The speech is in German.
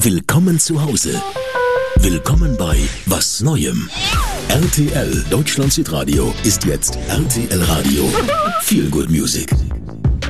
Willkommen zu Hause. Willkommen bei Was Neuem. RTL Deutschland Südradio ist jetzt RTL Radio. Feel Good Music.